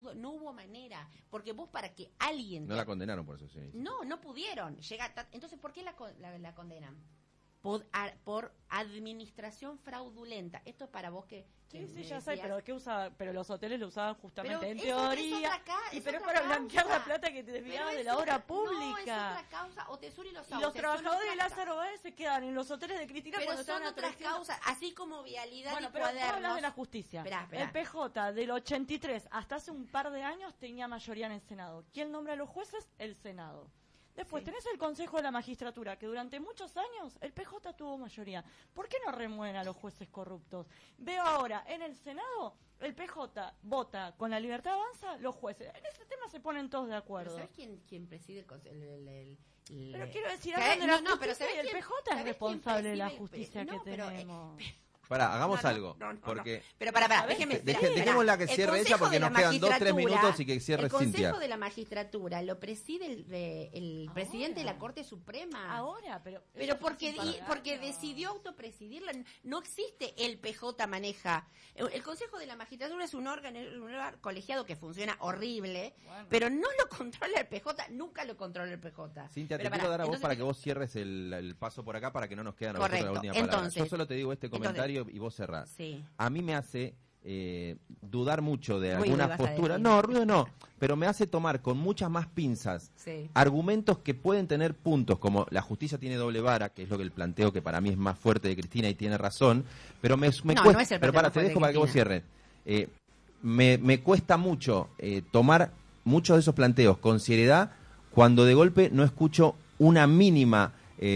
no hubo manera, porque vos para que alguien... No la condenaron por eso, sí. No pudieron. Entonces, ¿por qué la condenan? Por administración fraudulenta. Esto es para vos que... Sí, ya sé, pero los hoteles lo usaban justamente pero en teoría. Pero es para blanquear la plata que te desviaban de la obra pública. No, es otra causa. Otesur y los sauces. Y los trabajadores de Lázaro Báez se quedan en los hoteles de Cristina pero cuando están otras causas, así como vialidad y pero cuadernos. hablas de la justicia. Esperá. El PJ del 83 hasta hace un par de años tenía mayoría en el Senado. ¿Quién nombra a los jueces? El Senado. Después tenés el Consejo de la Magistratura, que durante muchos años el PJ tuvo mayoría. ¿Por qué no remueven a los jueces corruptos? Veo ahora, en el Senado, el PJ vota con la Libertad Avanza, los jueces. En ese tema se ponen todos de acuerdo. ¿Sabes quién preside el Pero quiero decir, hablan de la justicia y el PJ es responsable de la justicia que tenemos. Pará, hagamos algo. Porque pero para, déjeme. Dejémosla que cierre ella porque nos quedan 2-3 minutos y que cierre Cintia. El Consejo de la Magistratura lo preside el presidente de la Corte Suprema. Ahora, pero porque decidió autopresidirla. No existe el PJ maneja. El Consejo de la Magistratura es un órgano colegiado que funciona horrible, pero no lo controla el PJ, nunca lo controla el PJ. Cintia, te quiero dar a vos para que vos cierres el paso por acá para que no nos queden a vosotros la última palabra. Yo solo te digo este comentario y vos cerrás. Sí. A mí me hace dudar mucho de algunas posturas. No, ruido no, pero me hace tomar con muchas más pinzas argumentos que pueden tener puntos, como la justicia tiene doble vara, que es lo que el planteo que para mí es más fuerte de Cristina y tiene razón, pero me cuesta... No es pero te dejo para que vos cierres. Me cuesta mucho tomar muchos de esos planteos con seriedad cuando de golpe no escucho una mínima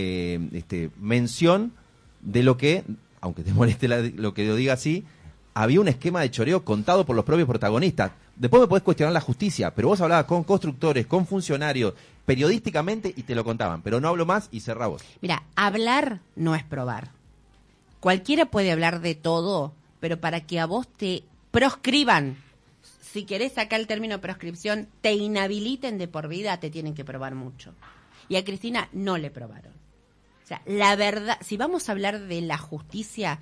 mención de lo que, aunque te moleste lo que yo diga así, había un esquema de choreo contado por los propios protagonistas. Después me podés cuestionar la justicia, pero vos hablabas con constructores, con funcionarios, periodísticamente y te lo contaban. Pero no hablo más y cerrá vos. Mira, hablar no es probar. Cualquiera puede hablar de todo, pero para que a vos te proscriban, si querés sacar el término proscripción, te inhabiliten de por vida, te tienen que probar mucho. Y a Cristina no le probaron. O sea, la verdad, si vamos a hablar de la justicia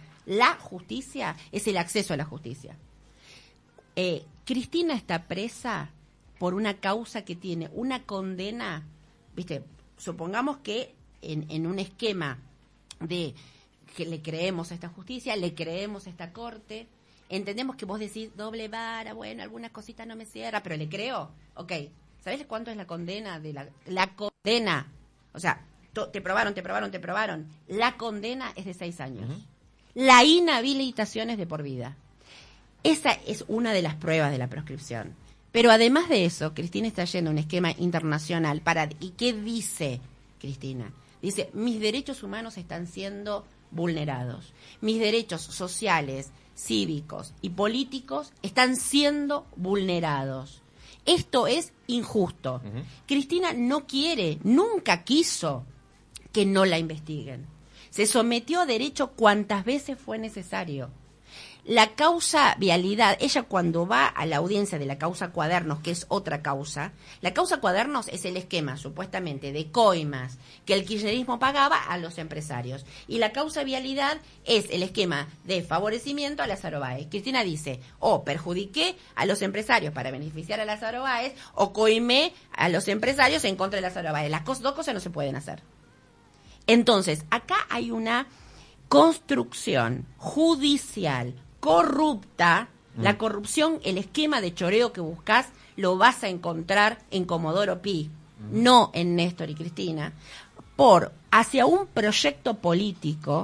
es el acceso a la justicia. Cristina está presa por una causa que tiene una condena, ¿viste? Supongamos que en un esquema de que le creemos a esta justicia, le creemos a esta corte, entendemos que vos decís doble vara, bueno, algunas cositas no me cierra, pero le creo. Ok, ¿sabés cuánto es la condena de la condena? O sea, te probaron. La condena es de 6 años. Uh-huh. La inhabilitación es de por vida. Esa es una de las pruebas de la proscripción. Pero además de eso, Cristina está yendo a un esquema internacional ¿y qué dice Cristina? Dice, mis derechos humanos están siendo vulnerados. Mis derechos sociales, cívicos y políticos están siendo vulnerados. Esto es injusto. Uh-huh. Cristina nunca quiso que no la investiguen. Se sometió a derecho cuantas veces fue necesario. La causa vialidad, ella cuando va a la audiencia de la causa Cuadernos, que es otra causa, la causa Cuadernos es el esquema, supuestamente, de coimas que el kirchnerismo pagaba a los empresarios. Y la causa vialidad es el esquema de favorecimiento a Lázaro Báez. Cristina dice, perjudiqué a los empresarios para beneficiar a Lázaro Báez, o coimé a los empresarios en contra de Lázaro Báez. Las dos cosas no se pueden hacer. Entonces, acá hay una construcción judicial corrupta. La corrupción, el esquema de choreo que buscas, lo vas a encontrar en Comodoro Pi, no en Néstor y Cristina, hacia un proyecto político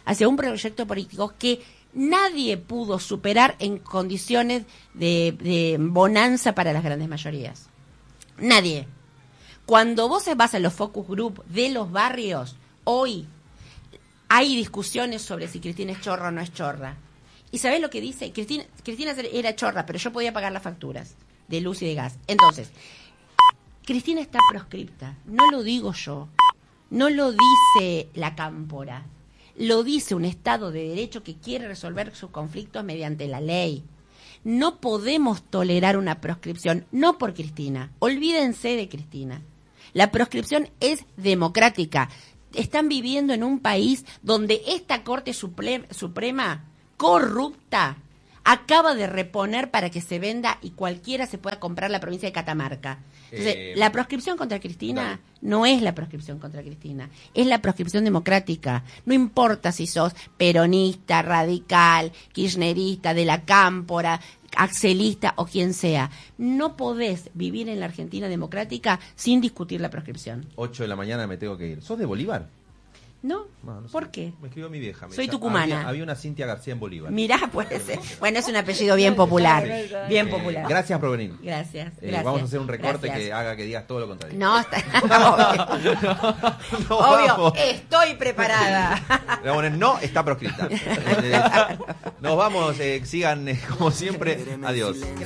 que nadie pudo superar en condiciones de bonanza para las grandes mayorías. Nadie. Cuando vos vas a los focus group de los barrios, hoy hay discusiones sobre si Cristina es chorra o no es chorra. ¿Y sabés lo que dice? Cristina era chorra, pero yo podía pagar las facturas de luz y de gas. Entonces, Cristina está proscripta. No lo digo yo. No lo dice la cámpora. Lo dice un Estado de Derecho que quiere resolver sus conflictos mediante la ley. No podemos tolerar una proscripción, no por Cristina. Olvídense de Cristina. La proscripción es democrática. Están viviendo en un país donde esta Corte Suprema corrupta acaba de reponer para que se venda y cualquiera se pueda comprar la provincia de Catamarca. Entonces, la proscripción contra Cristina no es la proscripción contra Cristina, es la proscripción democrática. No importa si sos peronista, radical, kirchnerista, de la Cámpora, axelista o quien sea. No podés vivir en la Argentina democrática sin discutir la proscripción. 8 de la mañana me tengo que ir. ¿Sos de Bolívar? No, no ¿por qué? Me escribió mi vieja. Soy tucumana. Había una Cintia García en Bolívar. Mirá, puede ser. Bueno, es un apellido bien popular. Bien popular. Gracias por venir. Gracias. Vamos a hacer un recorte que haga que digas todo lo contrario. No, obvio, estoy preparada. Le vamos a poner, no, está proscrita. Nos vamos, sigan como siempre. Adiós.